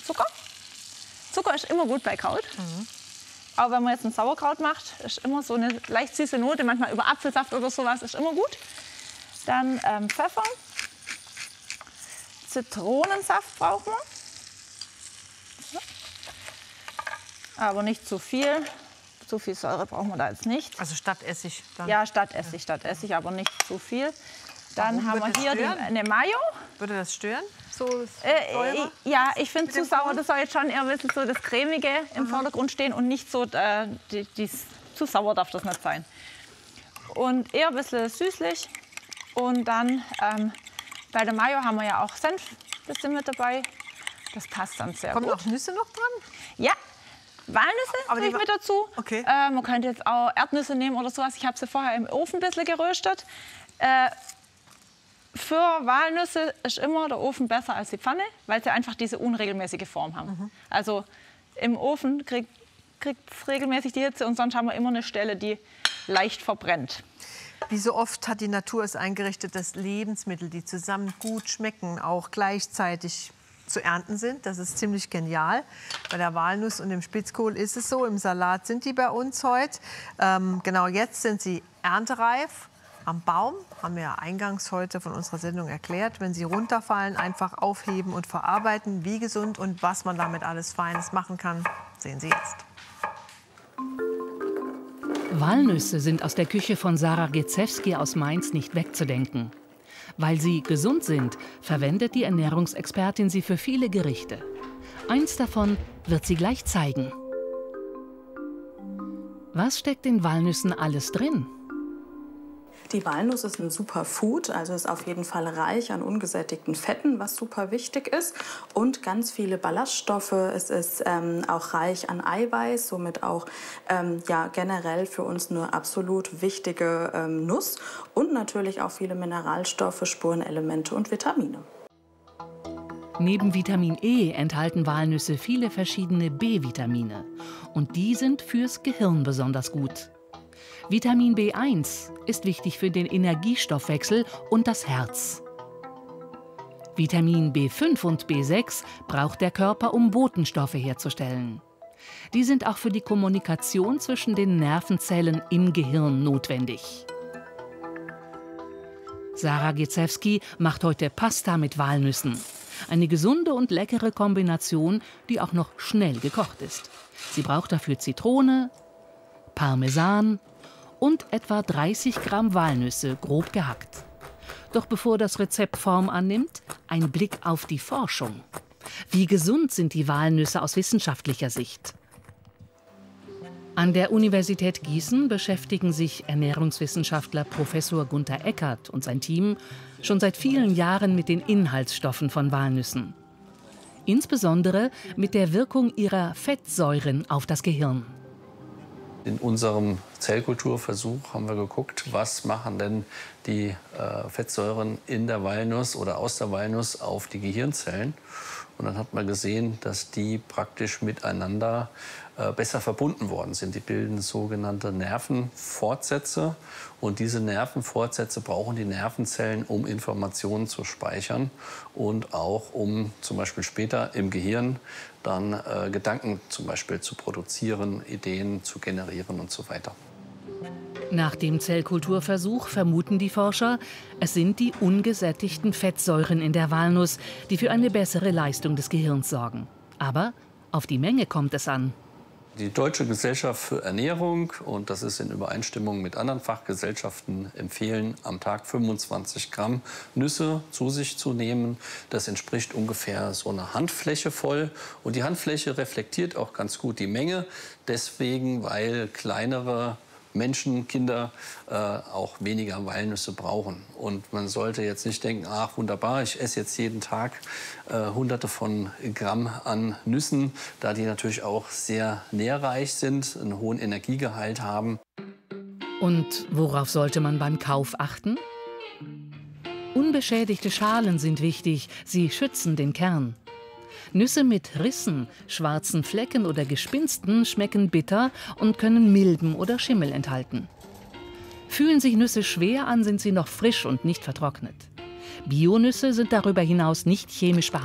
Zucker. Zucker ist immer gut bei Kraut. Aber wenn man jetzt ein Sauerkraut macht, ist immer so eine leicht süße Note, manchmal über Apfelsaft oder sowas, ist immer gut. Dann Pfeffer. Zitronensaft brauchen wir. So. Aber nicht zu viel. Zu viel Säure brauchen wir da jetzt nicht. Also statt Essig? Dann. Ja, statt Essig, aber nicht zu viel. Dann haben wir hier eine Mayo. Würde das stören? So ja, ich finde zu sauer, das soll jetzt schon eher ein bisschen so das Cremige im Vordergrund stehen und nicht so, zu sauer darf das nicht sein. Und eher ein bisschen süßlich. Und dann bei der Mayo haben wir ja auch Senf, das sind mit dabei. Das passt dann sehr gut. Kommen auch Nüsse noch dran? Ja, Walnüsse tue ich mit dazu. Okay. Man könnte jetzt auch Erdnüsse nehmen oder sowas. Ich habe sie vorher im Ofen ein bisschen geröstet. Für Walnüsse ist immer der Ofen besser als die Pfanne, weil sie einfach diese unregelmäßige Form haben. Also im Ofen kriegt es regelmäßig die Hitze und sonst haben wir immer eine Stelle, die leicht verbrennt. Wie so oft hat die Natur es eingerichtet, dass Lebensmittel, die zusammen gut schmecken, auch gleichzeitig zu ernten sind. Das ist ziemlich genial. Bei der Walnuss und dem Spitzkohl ist es so. Im Salat sind die bei uns heute. Genau jetzt sind sie erntereif. Am Baum, haben wir ja eingangs heute von unserer Sendung erklärt, wenn sie runterfallen, einfach aufheben und verarbeiten, wie gesund und was man damit alles Feines machen kann, sehen Sie jetzt. Walnüsse sind aus der Küche von Sarah Gieczewski aus Mainz nicht wegzudenken. Weil sie gesund sind, verwendet die Ernährungsexpertin sie für viele Gerichte. Eins davon wird sie gleich zeigen. Was steckt in Walnüssen alles drin? Die Walnuss ist ein super Food, also ist auf jeden Fall reich an ungesättigten Fetten, was super wichtig ist, und ganz viele Ballaststoffe. Es ist auch reich an Eiweiß, somit auch ja, generell für uns eine absolut wichtige Nuss, und natürlich auch viele Mineralstoffe, Spurenelemente und Vitamine. Neben Vitamin E enthalten Walnüsse viele verschiedene B-Vitamine. Und die sind fürs Gehirn besonders gut. Vitamin B1 ist wichtig für den Energiestoffwechsel und das Herz. Vitamin B5 und B6 braucht der Körper, um Botenstoffe herzustellen. Die sind auch für die Kommunikation zwischen den Nervenzellen im Gehirn notwendig. Sarah Gieczewski macht heute Pasta mit Walnüssen. Eine gesunde und leckere Kombination, die auch noch schnell gekocht ist. Sie braucht dafür Zitrone, Parmesan und etwa 30 Gramm Walnüsse, grob gehackt. Doch bevor das Rezept Form annimmt, ein Blick auf die Forschung. Wie gesund sind die Walnüsse aus wissenschaftlicher Sicht? An der Universität Gießen beschäftigen sich Ernährungswissenschaftler Professor Gunther Eckert und sein Team schon seit vielen Jahren mit den Inhaltsstoffen von Walnüssen. Insbesondere mit der Wirkung ihrer Fettsäuren auf das Gehirn. In unserem Zellkulturversuch haben wir geguckt, was machen denn die Fettsäuren in der Walnuss oder aus der Walnuss auf die Gehirnzellen. Und dann hat man gesehen, dass die praktisch miteinander besser verbunden worden sind. Die bilden sogenannte Nervenfortsätze. Und diese Nervenfortsätze brauchen die Nervenzellen, um Informationen zu speichern und auch um zum Beispiel später im Gehirn dann Gedanken zum Beispiel zu produzieren, Ideen zu generieren und so weiter. Nach dem Zellkulturversuch vermuten die Forscher, es sind die ungesättigten Fettsäuren in der Walnuss, die für eine bessere Leistung des Gehirns sorgen. Aber auf die Menge kommt es an. Die Deutsche Gesellschaft für Ernährung, und das ist in Übereinstimmung mit anderen Fachgesellschaften, empfehlen, am Tag 25 Gramm Nüsse zu sich zu nehmen. Das entspricht ungefähr so einer Handfläche voll. Und die Handfläche reflektiert auch ganz gut die Menge. Deswegen, weil kleinere Menschen, Kinder auch weniger Walnüsse brauchen. Und man sollte jetzt nicht denken, ach wunderbar, ich esse jetzt jeden Tag Hunderte von Gramm an Nüssen, da die natürlich auch sehr nährreich sind, einen hohen Energiegehalt haben. Und worauf sollte man beim Kauf achten? Unbeschädigte Schalen sind wichtig, sie schützen den Kern. Nüsse mit Rissen, schwarzen Flecken oder Gespinsten schmecken bitter und können Milben oder Schimmel enthalten. Fühlen sich Nüsse schwer an, sind sie noch frisch und nicht vertrocknet. Bionüsse sind darüber hinaus nicht chemisch behandelt.